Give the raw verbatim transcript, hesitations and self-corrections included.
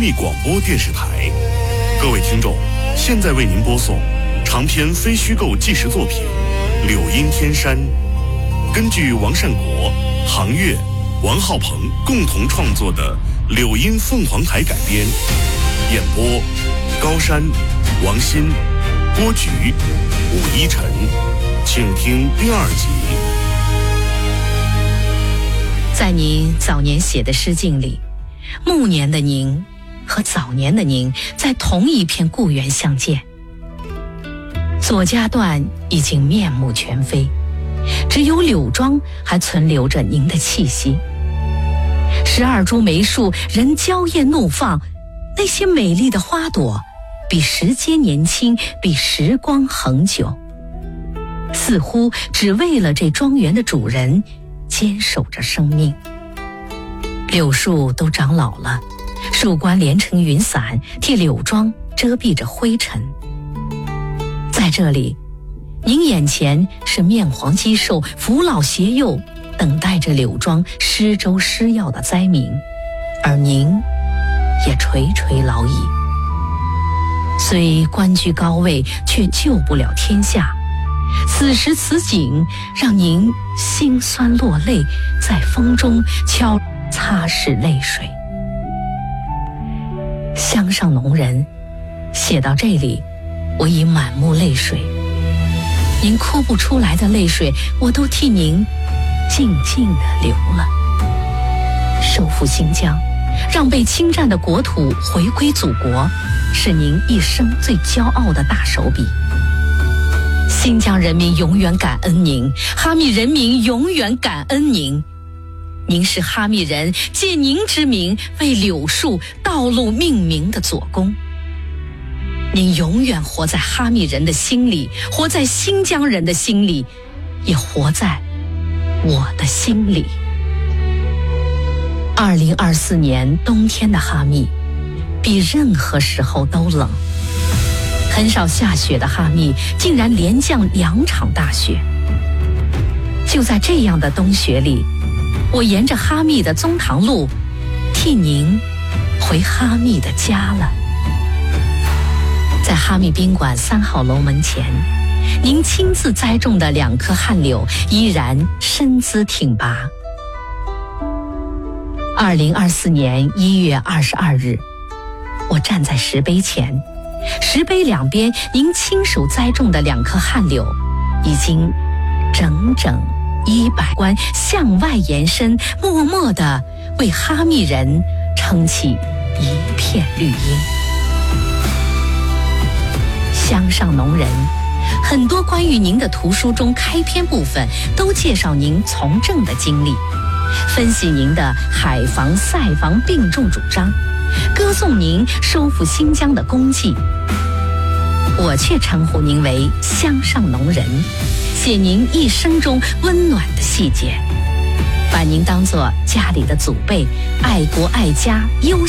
密广播电视台。各位听众，现在为您播送长篇非虚构纪实作品《柳阴天山》，根据王善国、杭月、王浩鹏共同创作的《柳阴凤凰台》改编，演播高山、王鑫、郭菊、武一晨，请听第二集。 在您早年写的诗境里，暮年的您和早年的您在同一片故园相见。左家段已经面目全非，只有柳庄还存留着您的气息。十二株梅树仍娇艳怒放，那些美丽的花朵比时间年轻，比时光恒久，似乎只为了这庄园的主人坚守着生命。柳树都长老了，树冠连成云伞，替柳庄遮蔽着灰尘。在这里，您眼前是面黄肌瘦、扶老携幼，等待着柳庄施粥施药的灾民，而您也垂垂老矣。虽官居高位，却救不了天下。此时此景，让您心酸落泪，在风中悄擦拭泪水。乡上农人写到这里，我已满目泪水。您哭不出来的泪水，我都替您静静地流了。收复新疆，让被侵占的国土回归祖国，是您一生最骄傲的大手笔。新疆人民永远感恩您，哈密人民永远感恩您。您是哈密人借您之名为柳树道路命名的左公。您永远活在哈密人的心里，活在新疆人的心里，也活在我的心里。二零二四年冬天的哈密比任何时候都冷，很少下雪的哈密竟然连降两场大雪。就在这样的冬雪里，我沿着哈密的宗塘路替您回哈密的家了。在哈密宾馆三号楼门前，您亲自栽种的两棵旱柳依然身姿挺拔。二零二四年一月二十二日，我站在石碑前，石碑两边您亲手栽种的两棵旱柳已经整整一百关向外延伸，默默地为哈密人撑起一片绿荫。乡上农人，很多关于您的图书中开篇部分都介绍您从政的经历，分析您的海防塞防并重主张，歌颂您收复新疆的功绩。我却称呼您为乡上农人，写您一生中温暖的细节，把您当作家里的祖辈，爱国爱家、优